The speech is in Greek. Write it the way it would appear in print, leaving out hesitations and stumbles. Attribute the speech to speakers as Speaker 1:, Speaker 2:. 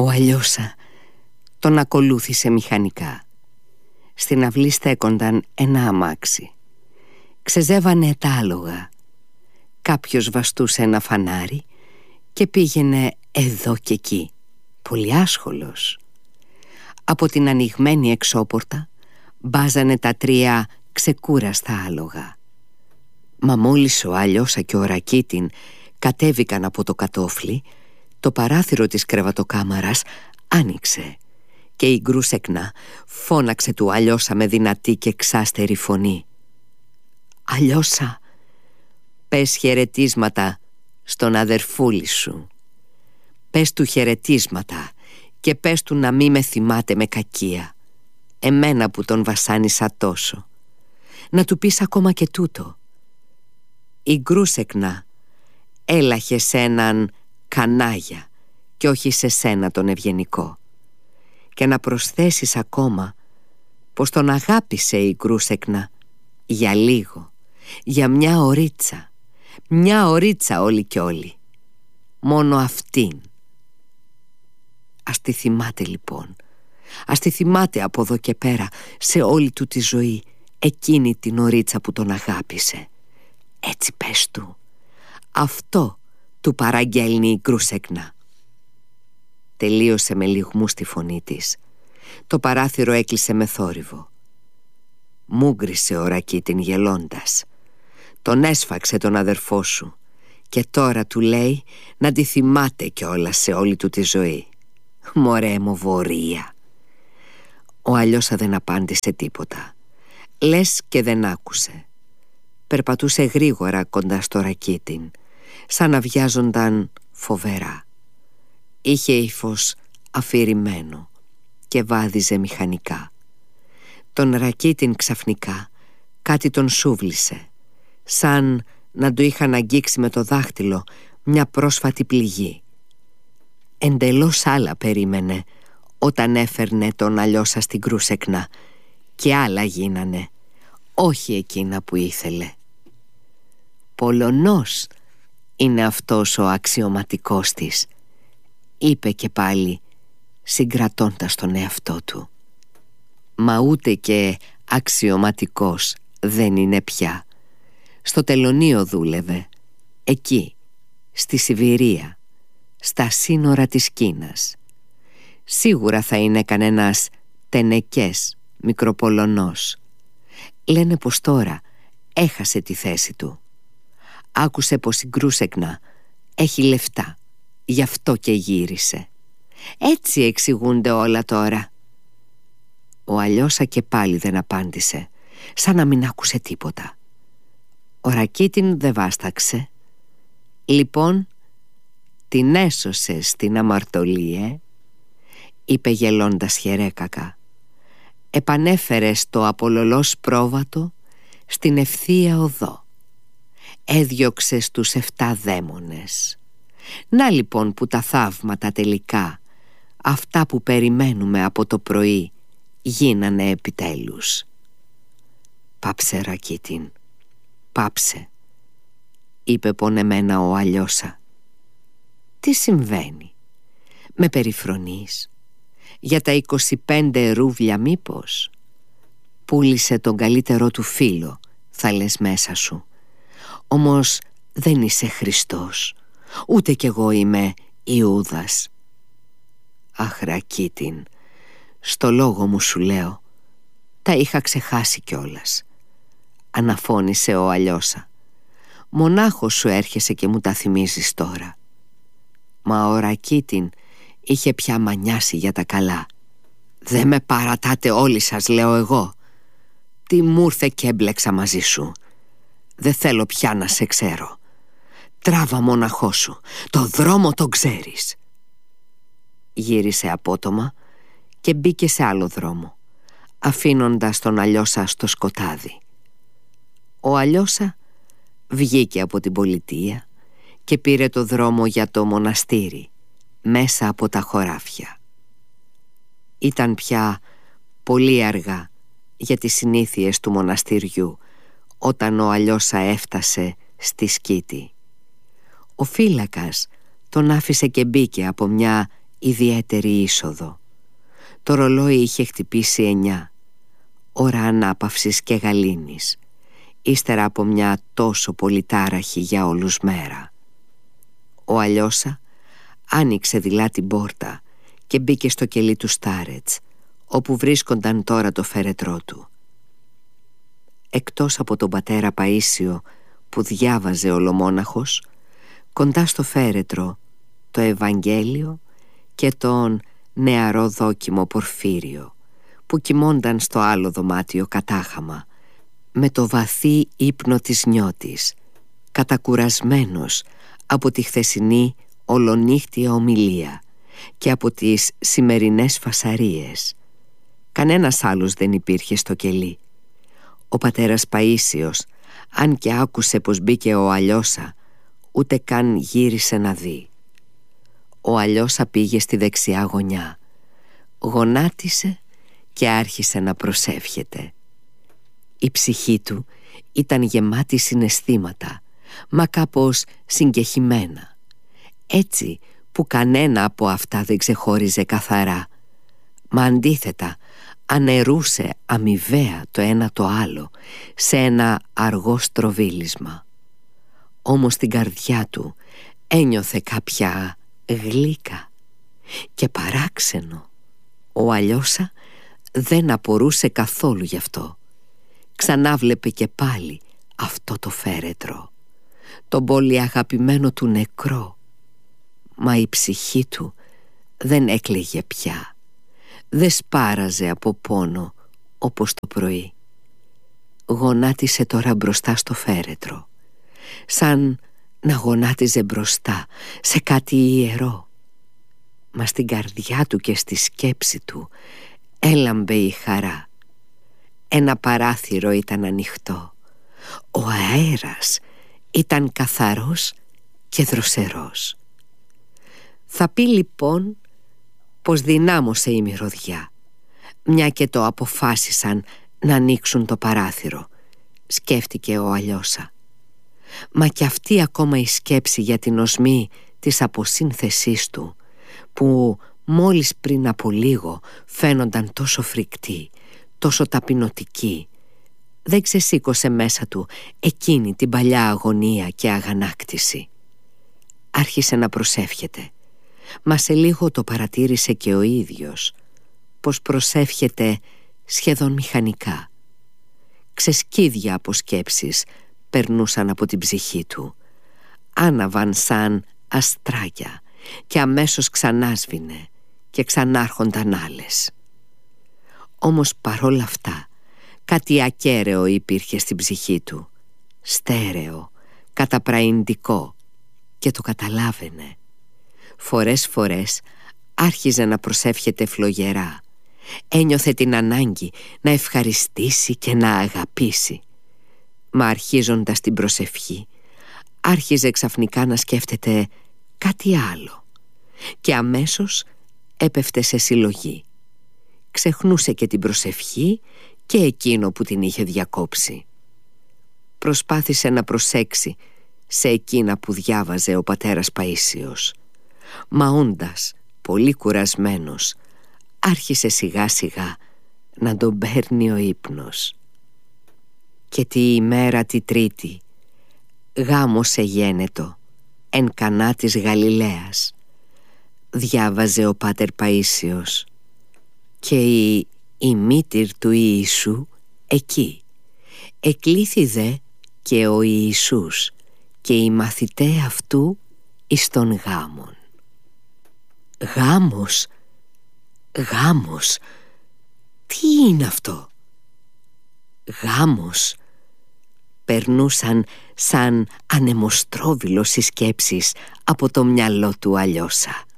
Speaker 1: Αλλιώσα τον ακολούθησε μηχανικά. Στην αυλή στέκονταν ένα αμάξι. Ξεζεύανε τα άλογα. Κάποιος βαστούσε ένα φανάρι και πήγαινε εδώ και εκεί, πολύ άσχολος. Από την ανοιγμένη εξώπορτα μπάζανε τα τρία ξεκούραστα άλογα. Μα μόλις ο Αλλιώσα και ο Ρακίτιν κατέβηκαν από το κατόφλι, το παράθυρο της κρεβατοκάμαρας άνοιξε και η Γκρούσεκνα φώναξε του Αλλιώσα με δυνατή και ξάστερη φωνή: «Αλλιώσα, πες χαιρετίσματα στον αδερφούλη σου. Πες του χαιρετίσματα και πες του να μη με θυμάται με κακία, εμένα που τον βασάνισα τόσο. Να του πεις ακόμα και τούτο. Η Γκρούσεκνα έλαχε σε έναν κανάγια και όχι σε σένα τον ευγενικό. Και να προσθέσεις ακόμα πως τον αγάπησε η Γκρούσεκνα για λίγο, για μια ωρίτσα. Μια ωρίτσα όλοι κι όλοι. Μόνο αυτήν. Ας τη θυμάται λοιπόν. Ας τη θυμάται από εδώ και πέρα σε όλη του τη ζωή, εκείνη την ωρίτσα που τον αγάπησε. Έτσι πες του. Αυτό του παραγγέλνει η Γκρούσεκνα». Τελείωσε με λυγμούς στη φωνή της. Το παράθυρο έκλεισε με θόρυβο. Μούγκρισε ο Ρακίτιν γελώντας. Τον έσφαξε τον αδερφό σου και τώρα του λέει να τη θυμάται κιόλας σε όλη του τη ζωή. Μωρέ μου βορεία. Ο Αλλιώσα δεν απάντησε τίποτα. Λες και δεν άκουσε. Περπατούσε γρήγορα κοντά στο Ρακίτιν, σαν να βιάζονταν φοβερά. Είχε ύφος αφηρημένο και βάδιζε μηχανικά. Τον Ρακίτιν ξαφνικά κάτι τον σούβλησε, σαν να του είχαν αγγίξει με το δάχτυλο μια πρόσφατη πληγή. Εντελώς άλλα περίμενε όταν έφερνε τον Αλλιώσα στην Γκρούσεκνα και άλλα γίνανε, όχι εκείνα που ήθελε. «Πολωνός είναι αυτός ο αξιωματικός της», είπε και πάλι συγκρατώντας τον εαυτό του. Μα ούτε και αξιωματικός δεν είναι πια. Στο τελωνείο δούλευε, εκεί, στη Σιβηρία, στα σύνορα της Κίνας. Σίγουρα θα είναι κανένας τενεκές μικροπολωνός. Λένε πως τώρα έχασε τη θέση του. Άκουσε πως η Γκρούσεκνα έχει λεφτά, γι' αυτό και γύρισε. Έτσι εξηγούνται όλα τώρα. Ο Αλλιώσα και πάλι δεν απάντησε, σαν να μην άκουσε τίποτα. Ο Ρακίτιν δεν βάσταξε. «Λοιπόν, την έσωσες στην αμαρτωλή, είπε γελώντας χερέκακα. «Επανέφερες το απολωλός πρόβατο στην ευθεία οδό. Έδιωξες τους 7 δαίμονες. Να λοιπόν που τα θαύματα τελικά, αυτά που περιμένουμε από το πρωί, γίνανε επιτέλους». «Πάψε, Ρακίτιν, πάψε», είπε πονεμένα ο Αλλιώσα. «Τι συμβαίνει, με περιφρονείς? Για τα 25 ρούβλια μήπως? Πούλησε τον καλύτερό του φίλο, θα λες μέσα σου. Όμως δεν είσαι Χριστός, ούτε κι εγώ είμαι Ιούδας». «Αχ, Ρακίτιν, στο λόγο μου σου λέω, τα είχα ξεχάσει κιόλας», αναφώνησε ο Αλλιώσα. «Μονάχος σου έρχεσαι και μου τα θυμίζεις τώρα». Μα ο Ρακίτιν είχε πια μανιάσει για τα καλά. «Δεν με παρατάτε όλοι σας, λέω εγώ. Τι μου ήρθε και έμπλεξα μαζί σου. Δεν θέλω πια να σε ξέρω. Τράβα μοναχό σου, το δρόμο τον ξέρεις». Γύρισε απότομα και μπήκε σε άλλο δρόμο, αφήνοντας τον Αλλιώσα στο σκοτάδι. Ο Αλλιώσα βγήκε από την πολιτεία και πήρε το δρόμο για το μοναστήρι, μέσα από τα χωράφια. Ήταν πια πολύ αργά για τις συνήθειες του μοναστηριού όταν ο Αλλιώσα έφτασε στη σκήτη. Ο φύλακας τον άφησε και μπήκε από μια ιδιαίτερη είσοδο. Το ρολόι είχε χτυπήσει 9, ώρα ανάπαυσης και γαλήνης, ύστερα από μια τόσο πολυτάραχη για όλους μέρα. Ο Αλιώσα άνοιξε δειλά την πόρτα και μπήκε στο κελί του Στάρετς, όπου βρίσκονταν τώρα το φέρετρό του. Εκτός από τον πατέρα Παΐσιο που διάβαζε ολομόναχος, κοντά στο φέρετρο το Ευαγγέλιο και τον νεαρό δόκιμο Πορφύριο, που κοιμόνταν στο άλλο δωμάτιο κατάχαμα, με το βαθύ ύπνο της νιώτης, κατακουρασμένος από τη χθεσινή ολονύχτια ομιλία και από τις σημερινές φασαρίες. Κανένας άλλος δεν υπήρχε στο κελί. Ο πατέρας Παΐσιος, αν και άκουσε πως μπήκε ο Αλιώσα, ούτε καν γύρισε να δει. Ο Αλιώσα πήγε στη δεξιά γωνιά, γονάτισε και άρχισε να προσεύχεται. Η ψυχή του ήταν γεμάτη συναισθήματα, μα κάπως συγκεχημένα, έτσι που κανένα από αυτά δεν ξεχώριζε καθαρά, μα αντίθετα αναιρούσε αμοιβαία το ένα το άλλο σε ένα αργό στροβίλισμα. Όμως στην καρδιά του ένιωθε κάποια γλύκα και παράξενο. Ο Αλιώσα δεν απορούσε καθόλου γι' αυτό. Ξανά βλέπε και πάλι αυτό το φέρετρο, τον πολύ αγαπημένο του νεκρό, μα η ψυχή του δεν έκλαιγε πια, δεν σπάραζε από πόνο όπως το πρωί. Γονάτισε τώρα μπροστά στο φέρετρο, σαν να γονάτιζε μπροστά σε κάτι ιερό, μα στην καρδιά του και στη σκέψη του έλαμπε η χαρά. Ένα παράθυρο ήταν ανοιχτό, ο αέρας ήταν καθαρός και δροσερός. Θα πει λοιπόν πως δυνάμωσε η μυρωδιά, μια και το αποφάσισαν να ανοίξουν το παράθυρο, σκέφτηκε ο Αλιώσα. Μα κι αυτή ακόμα η σκέψη για την οσμή της αποσύνθεσής του, που μόλις πριν από λίγο φαίνονταν τόσο φρικτή, τόσο ταπεινωτική, δεν ξεσήκωσε μέσα του εκείνη την παλιά αγωνία και αγανάκτηση. Άρχισε να προσεύχεται, μα σε λίγο το παρατήρησε και ο ίδιος, πως προσεύχεται σχεδόν μηχανικά. Ξεσκίδια από σκέψεις περνούσαν από την ψυχή του, άναβαν σαν αστράγια και αμέσως ξανάσβηνε και ξανάρχονταν άλλες. Όμως παρόλα αυτά κάτι ακέραιο υπήρχε στην ψυχή του, στέρεο, καταπραϊντικό, και το καταλάβαινε. Φορές άρχιζε να προσεύχεται φλογερά. Ένιωθε την ανάγκη να ευχαριστήσει και να αγαπήσει. Μα αρχίζοντας την προσευχή, άρχιζε ξαφνικά να σκέφτεται κάτι άλλο και αμέσως έπεφτε σε συλλογή. Ξεχνούσε και την προσευχή και εκείνο που την είχε διακόψει. Προσπάθησε να προσέξει σε εκείνα που διάβαζε ο πατέρας Παΐσιος, μα όντας πολύ κουρασμένος, άρχισε σιγά σιγά να τον παίρνει ο ύπνος. Και τη ημέρα τη Τρίτη γάμος εγένετο εν Κανά της Γαλιλαίας, διάβαζε ο πάτερ Παΐσιος, και η μήτηρ του Ιησού εκεί. Εκλήθη δε και ο Ιησούς και οι μαθηταί αυτού εις τον γάμον. Γάμος, τι είναι αυτό? Γάμος. Περνούσαν σαν ανεμοστρόβιλος οι σκέψεις από το μυαλό του Αλιώσα.